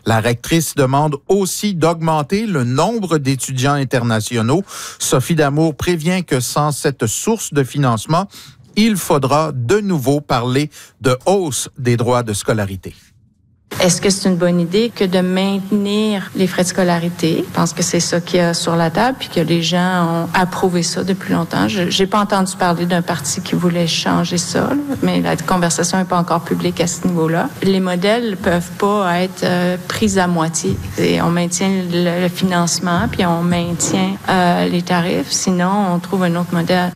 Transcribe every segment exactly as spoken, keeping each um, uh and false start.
La rectrice demande aussi d'augmenter le nombre d'étudiants internationaux. Sophie Damour prévient que sans cette source de financement, il faudra de nouveau parler de hausse des droits de scolarité. Est-ce que c'est une bonne idée que de maintenir les frais de scolarité? Je pense que c'est ça qu'il y a sur la table, puis que les gens ont approuvé ça depuis longtemps. Je n'ai pas entendu parler d'un parti qui voulait changer ça, là, mais la conversation n'est pas encore publique à ce niveau-là. Les modèles ne peuvent pas être euh, pris à moitié. Et on maintient le, le financement, puis on maintient euh, les tarifs. Sinon, on trouve un autre modèle.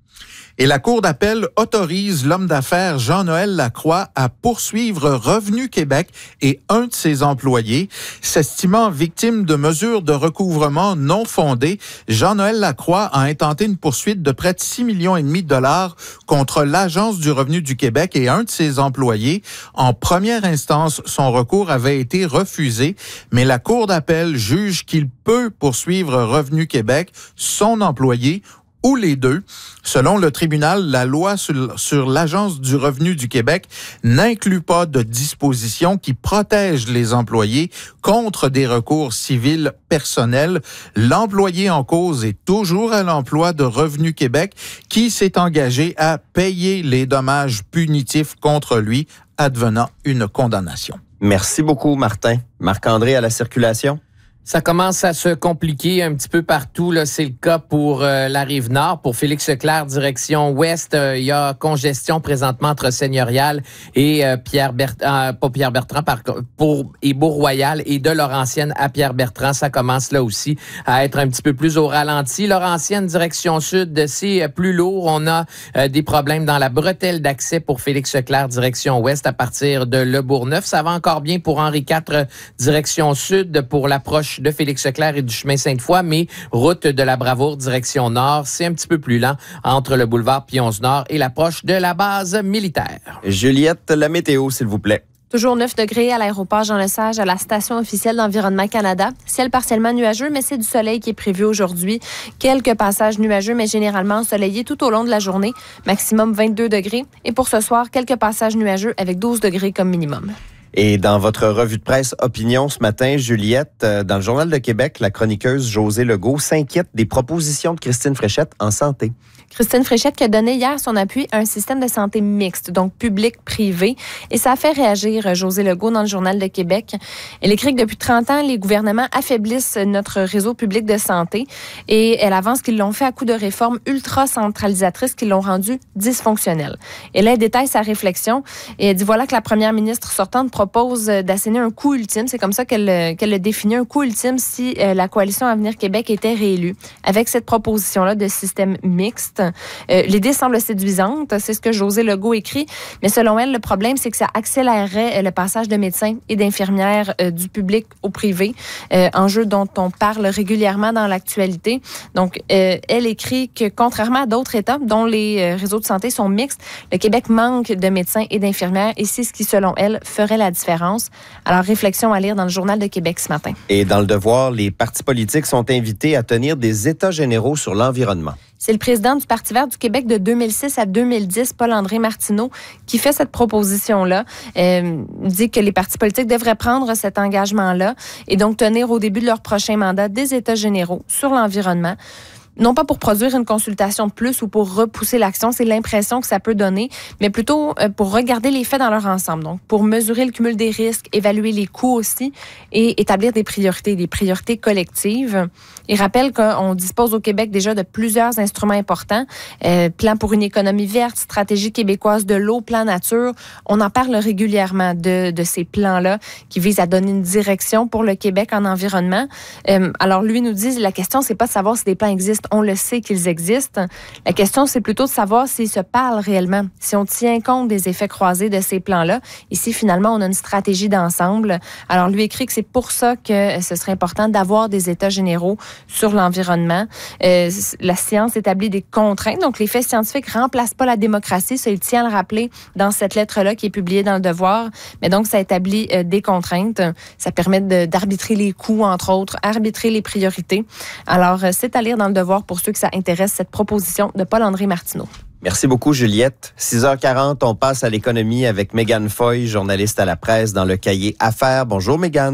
Et la Cour d'appel autorise l'homme d'affaires Jean-Noël Lacroix à poursuivre Revenu Québec et un de ses employés. S'estimant victime de mesures de recouvrement non fondées, Jean-Noël Lacroix a intenté une poursuite de près de six virgule cinq millions de dollars contre l'Agence du revenu du Québec et un de ses employés. En première instance, son recours avait été refusé, mais la Cour d'appel juge qu'il peut poursuivre Revenu Québec, son employé, ou les deux. Selon le tribunal, la loi sur, sur l'Agence du revenu du Québec n'inclut pas de dispositions qui protègent les employés contre des recours civils personnels. L'employé en cause est toujours à l'emploi de Revenu Québec qui s'est engagé à payer les dommages punitifs contre lui advenant une condamnation. Merci beaucoup, Martin. Marc-André à la circulation. Ça commence à se compliquer un petit peu partout. Là, c'est le cas pour euh, la Rive-Nord. Pour Félix-Leclerc, direction ouest, euh, il y a congestion présentement entre Seigneurial et euh, Pierre Bertrand, euh, pas Pierre Bertrand, par pour et Beau-Royal et de Laurentienne à Pierre Bertrand. Ça commence là aussi à être un petit peu plus au ralenti. Laurentienne, direction sud, c'est plus lourd. On a euh, des problèmes dans la bretelle d'accès pour Félix-Leclerc, direction ouest à partir de Le Bourgneuf. Ça va encore bien pour Henri quatre, direction sud, pour l'approche de Félix-Leclerc et du chemin Sainte-Foy, mais route de la Bravoure, direction nord, c'est un petit peu plus lent entre le boulevard Pionce-Nord et l'approche de la base militaire. Juliette, la météo, s'il vous plaît. Toujours neuf degrés à l'aéroport Jean-Lesage, à la station officielle d'Environnement Canada. Ciel partiellement nuageux, mais c'est du soleil qui est prévu aujourd'hui. Quelques passages nuageux, mais généralement ensoleillés tout au long de la journée. Maximum vingt-deux degrés. Et pour ce soir, quelques passages nuageux avec douze degrés comme minimum. Et dans votre revue de presse Opinion ce matin, Juliette, dans le Journal de Québec, la chroniqueuse Josée Legault s'inquiète des propositions de Christine Fréchette en santé. Christine Fréchette qui a donné hier son appui à un système de santé mixte, donc public-privé. Et ça a fait réagir Josée Legault dans le Journal de Québec. Elle écrit que depuis trente ans, les gouvernements affaiblissent notre réseau public de santé. Et elle avance qu'ils l'ont fait à coup de réformes ultra-centralisatrices qui l'ont rendu dysfonctionnel. Et là, elle détaille sa réflexion et elle dit voilà que la première ministre sortante propose d'asséner un coût ultime. C'est comme ça qu'elle, qu'elle le définit, un coût ultime si euh, la coalition Avenir Québec était réélue. Avec cette proposition-là de système mixte, Euh, l'idée semble séduisante, c'est ce que Josée Legault écrit, mais selon elle, le problème, c'est que ça accélérerait le passage de médecins et d'infirmières euh, du public au privé, euh, enjeu dont on parle régulièrement dans l'actualité. Donc, euh, elle écrit que contrairement à d'autres États dont les euh, réseaux de santé sont mixtes, le Québec manque de médecins et d'infirmières et c'est ce qui, selon elle, ferait la différence. Alors, réflexion à lire dans le Journal de Québec ce matin. Et dans le Devoir, les partis politiques sont invités à tenir des états généraux sur l'environnement. C'est le président du Parti vert du Québec de deux mille six à deux mille dix, Paul-André Martineau, qui fait cette proposition-là. Euh, dit que les partis politiques devraient prendre cet engagement-là et donc tenir au début de leur prochain mandat des états généraux sur l'environnement. Non pas pour produire une consultation de plus ou pour repousser l'action, c'est l'impression que ça peut donner, mais plutôt pour regarder les faits dans leur ensemble. Donc, pour mesurer le cumul des risques, évaluer les coûts aussi et établir des priorités, des priorités collectives. Il rappelle qu'on dispose au Québec déjà de plusieurs instruments importants. Euh, plan pour une économie verte, stratégie québécoise de l'eau, plan nature. On en parle régulièrement de, de ces plans-là qui visent à donner une direction pour le Québec en environnement. Euh, alors, lui nous dit, la question, c'est pas de savoir si des plans existent. On le sait qu'ils existent. La question, c'est plutôt de savoir s'ils se parlent réellement, si on tient compte des effets croisés de ces plans-là. Et si finalement, on a une stratégie d'ensemble. Alors, lui écrit que c'est pour ça que ce serait important d'avoir des états généraux sur l'environnement. Euh, la science établit des contraintes. Donc, les faits scientifiques ne remplacent pas la démocratie. Ça, il tient à le rappeler dans cette lettre-là qui est publiée dans le Devoir. Mais donc, ça établit euh, des contraintes. Ça permet de, d'arbitrer les coûts, entre autres, arbitrer les priorités. Alors, euh, c'est à lire dans le Devoir pour ceux que ça intéresse, cette proposition de Paul-André Martineau. Merci beaucoup, Juliette. six heures quarante, on passe à l'économie avec Mégane Foy, journaliste à la presse dans le cahier Affaires. Bonjour, Mégane.